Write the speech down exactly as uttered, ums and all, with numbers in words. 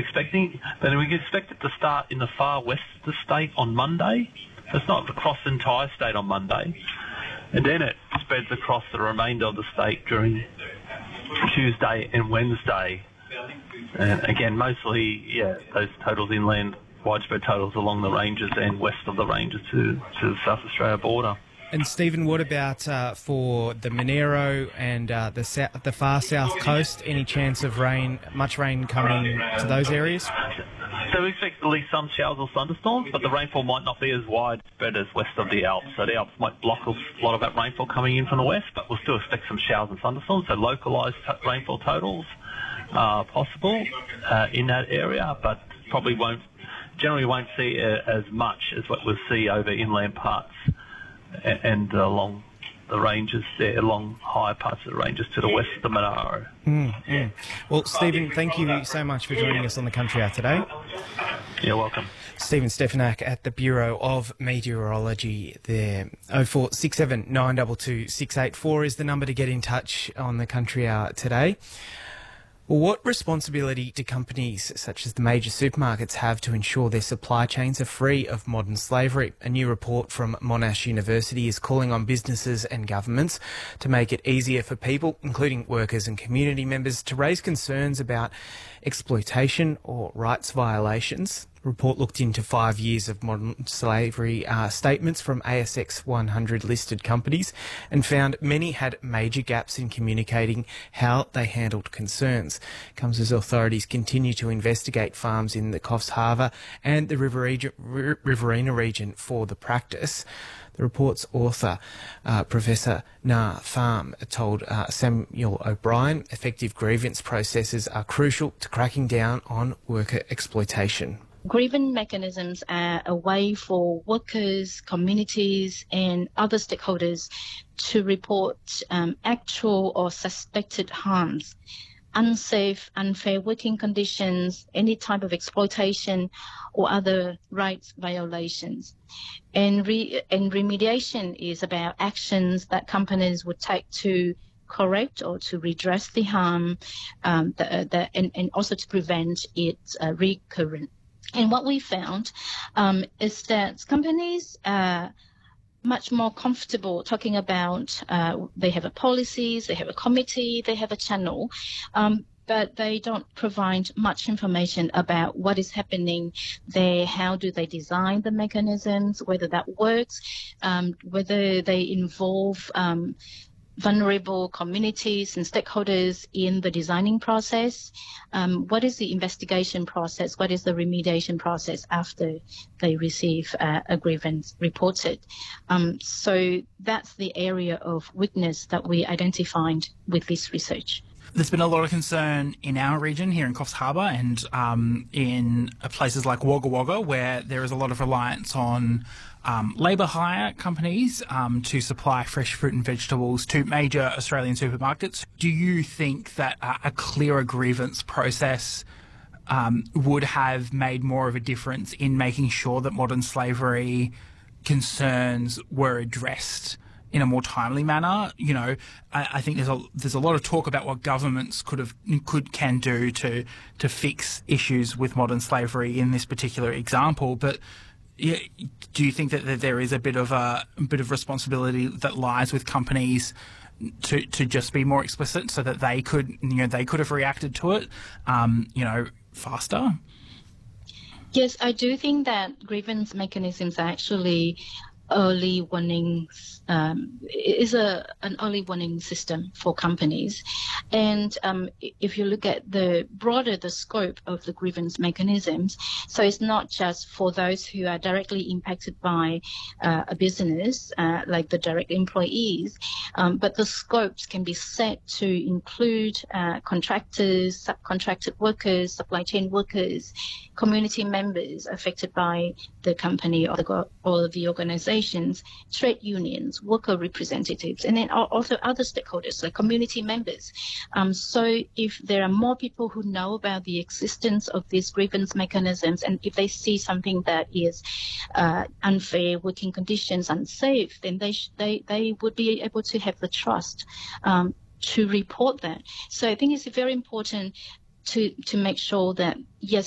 expecting. Then we expect it to start in the far west of the state on Monday. So it's not across the entire state on Monday. And then it spreads across the remainder of the state during Tuesday and Wednesday. And again, mostly, yeah, those totals inland, widespread totals along the ranges and west of the ranges to, to the South Australia border. And Stephen, what about uh, for the Monero and uh, the south, the far south coast? Any chance of rain, much rain coming to those areas? So we expect at least some showers or thunderstorms, but the rainfall might not be as widespread as west of the Alps. So the Alps might block a lot of that rainfall coming in from the west, but we'll still expect some showers and thunderstorms. So localised t- rainfall totals are possible uh, in that area, but probably won't, generally won't see uh, as much as what we'll see over inland parts and, and uh, along the ranges there, along higher parts of the ranges to the west of the Monaro. Mm, mm. Well, Stephen, thank you so much for joining us on the Country Hour today. You're welcome. Stephen Stefanak at the Bureau of Meteorology there. oh four six seven nine two two six eight four is the number to get in touch on the Country Hour today. Well, what responsibility do companies such as the major supermarkets have to ensure their supply chains are free of modern slavery? A new report from Monash University is calling on businesses and governments to make it easier for people, including workers and community members, to raise concerns about exploitation or rights violations. The report looked into five years of modern slavery uh, statements from A S X one hundred listed companies and found many had major gaps in communicating how they handled concerns. It comes as authorities continue to investigate farms in the Coffs Harbour and the Riverina region for the practice. The report's author, uh, Professor Nga Pham, told uh, Samuel O'Brien effective grievance processes are crucial to cracking down on worker exploitation. Grievance mechanisms are a way for workers, communities and other stakeholders to report um, actual or suspected harms, unsafe, unfair working conditions, any type of exploitation or other rights violations. And, re- and remediation is about actions that companies would take to correct or to redress the harm um, the, the, and, and also to prevent its uh, recurrence. And what we found um, is that companies are much more comfortable talking about uh, they have a policies, they have a committee, they have a channel, um, but they don't provide much information about what is happening there, how do they design the mechanisms, whether that works, um, whether they involve um, vulnerable communities and stakeholders in the designing process. Um, what is the investigation process? What is the remediation process after they receive uh, a grievance reported? Um, so that's the area of weakness that we identified with this research. There's been a lot of concern in our region here in Coffs Harbour and um, in places like Wagga Wagga, where there is a lot of reliance on um, labour hire companies um, to supply fresh fruit and vegetables to major Australian supermarkets. Do you think that a, a clearer grievance process um, would have made more of a difference in making sure that modern slavery concerns were addressed in a more timely manner? You know, I, I think there's a there's a lot of talk about what governments could have could can do to to fix issues with modern slavery in this particular example. But yeah, do you think that, that there is a bit of a, a bit of responsibility that lies with companies to to just be more explicit so that they could you know they could have reacted to it, um, you know, faster? Yes, I do think that grievance mechanisms are actually early warnings, um, is a an early warning system for companies. And um, if you look at the broader the scope of the grievance mechanisms, so it's not just for those who are directly impacted by uh, a business, uh, like the direct employees, um, but the scopes can be set to include uh, contractors, subcontracted workers, supply chain workers, community members affected by the company or the, or the organizations, trade unions, worker representatives, and then also other stakeholders like community members. Um, so if there are more people who know about the existence of these grievance mechanisms, and if they see something that is uh, unfair working conditions, unsafe, then they sh- they they would be able to have the trust um, to report that. So I think it's very important to to make sure that, yes,